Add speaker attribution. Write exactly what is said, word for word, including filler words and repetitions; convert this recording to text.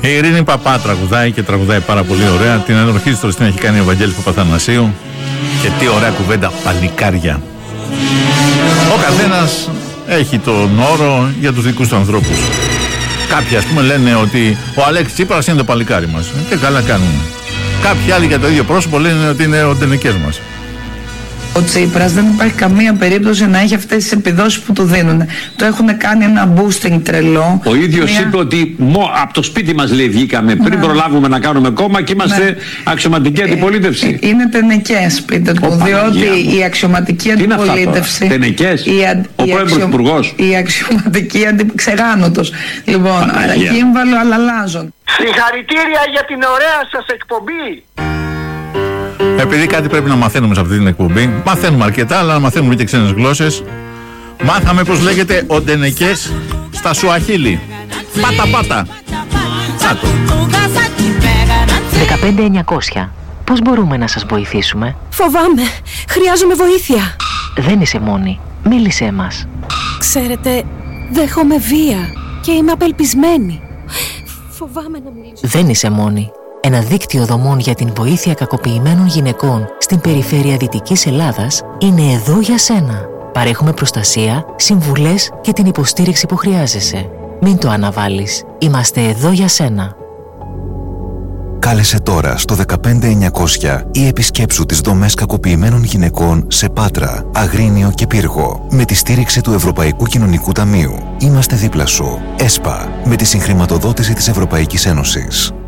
Speaker 1: Η Ειρήνη Παπά τραγουδάει και τραγουδάει πάρα πολύ ωραία. Την ενορχήστρωση την έχει κάνει ο Βαγγέλης Παπαθανασίου. Και τι ωραία κουβέντα, παλικάρια. Ο καθένας έχει τον όρο για τους δικούς του ανθρώπους. Κάποιοι ας πούμε λένε ότι ο Αλέξης Τσίπρας είναι το παλικάρι μας. Και καλά κάνουν. Κάποιοι άλλοι για το ίδιο πρόσωπο λένε ότι είναι ο ντενικές μας.
Speaker 2: Ο Τσίπρας δεν υπάρχει καμία περίπτωση να έχει αυτές τις επιδόσεις που του δίνουν. Το έχουν κάνει ένα boosting τρελό.
Speaker 3: Ο ίδιος
Speaker 2: μια...
Speaker 3: είπε ότι μο, από το σπίτι μας λέει βγήκαμε πριν ναι. προλάβουμε να κάνουμε κόμμα και είμαστε ναι. αξιωματική αντιπολίτευση.
Speaker 2: Ε, είναι τενεκές, πείτε του, διότι η αξιωματική αντιπολίτευση...
Speaker 3: Τενεκές,
Speaker 2: η,
Speaker 3: ο πρώην πρωθυπουργός.
Speaker 2: Η αξιωματική αντιπολίτευση, ξεγάνωτος. Λοιπόν, κύμβαλο αλλαλάζον.
Speaker 4: Συγχαρητήρια για την ωραία σας εκπομπή.
Speaker 1: Επειδή κάτι πρέπει να μαθαίνουμε σε αυτή την εκπομπή, μαθαίνουμε αρκετά, αλλά να μαθαίνουμε και ξένες γλώσσες. Μάθαμε πως λέγεται ο ντενεκές στα Σουαχίλι. Πάτα πάτα. Κάτω.
Speaker 5: δεκαπέντε εννιακόσια. Πώς μπορούμε να σας βοηθήσουμε?
Speaker 6: Φοβάμαι. Χρειάζομαι βοήθεια.
Speaker 5: Δεν είσαι μόνη. Μίλησέ μας.
Speaker 6: Ξέρετε, δέχομαι βία και είμαι απελπισμένη. Φοβάμαι να μιλήσω.
Speaker 5: Δεν είσαι μόνη. Ένα δίκτυο δομών για την βοήθεια κακοποιημένων γυναικών στην περιφέρεια Δυτικής Ελλάδας είναι εδώ για σένα. Παρέχουμε προστασία, συμβουλές και την υποστήριξη που χρειάζεσαι. Μην το αναβάλεις. Είμαστε εδώ για σένα.
Speaker 7: Κάλεσε τώρα στο δεκαπέντε εννιακόσια ή επισκέψου τις δομές κακοποιημένων γυναικών σε Πάτρα, Αγρίνιο και Πύργο με τη στήριξη του Ευρωπαϊκού Κοινωνικού Ταμείου. Είμαστε δίπλα σου. ΕΣΠΑ, με τη συγχρηματοδότηση της Ευρωπαϊκής Ένωσης.